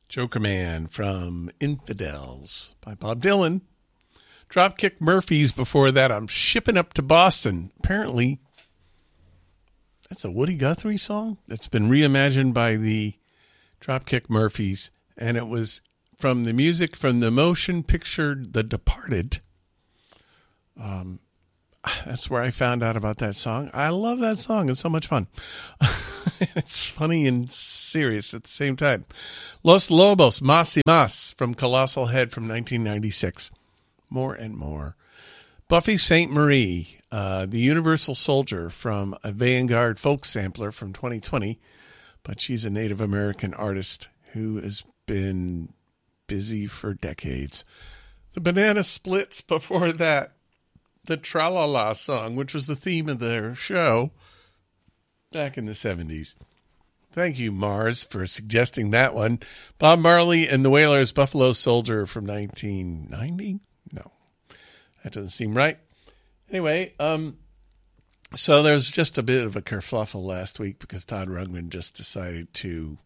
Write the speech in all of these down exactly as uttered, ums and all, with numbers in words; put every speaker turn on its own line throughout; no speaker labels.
Joker Man from Infidels by Bob Dylan. Dropkick Murphys before that. I'm Shipping Up to Boston. Apparently, that's a Woody Guthrie song that's been reimagined by the Dropkick Murphys. And it was from the music from the motion picture The Departed. Um, that's where I found out about that song. I love that song. It's so much fun. It's funny and serious at the same time. Los Lobos, Más y Más from Colossal Head from nineteen ninety-six. More and More. Buffy Sainte Marie, uh, the Universal Soldier from a Vanguard folk sampler from twenty twenty. But she's a Native American artist who has been busy for decades. The Banana Splits before that. The Tra-La-La song, which was the theme of their show back in the seventies. Thank you, Mars, for suggesting that one. Bob Marley and the Wailers, Buffalo Soldier from nineteen ninety? No, that doesn't seem right. Anyway, um, so there's just a bit of a kerfluffle last week because Todd Rundgren just decided to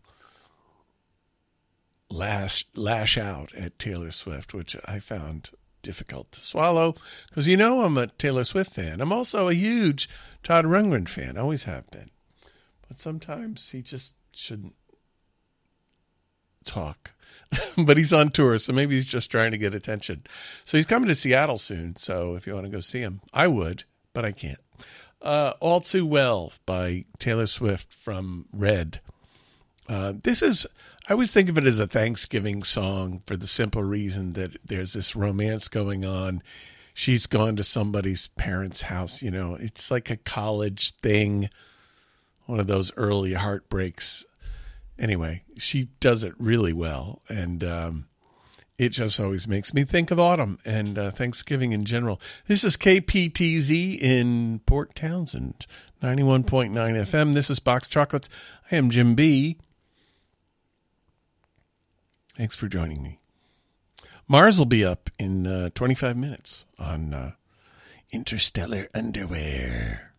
lash, lash out at Taylor Swift, which I found difficult to swallow because, you know, I'm a Taylor Swift fan. I'm also a huge Todd Rundgren fan, always have been. But sometimes he just shouldn't talk. But he's on tour, so maybe he's just trying to get attention. So he's coming to Seattle soon, so if you want to go see him, I would, but I can't. Uh, All Too Well by Taylor Swift from Red. Uh, this is... I always think of it as a Thanksgiving song for the simple reason that there's this romance going on. She's gone to somebody's parents' house, you know. It's like a college thing, one of those early heartbreaks. Anyway, she does it really well, and um, it just always makes me think of autumn and uh, Thanksgiving in general. This is K P T Z in Port Townsend, ninety-one point nine F M. This is Box Chocolates. I am Jim B. Thanks for joining me. Mars will be up in uh, twenty-five minutes on uh, Interstellar Underwear.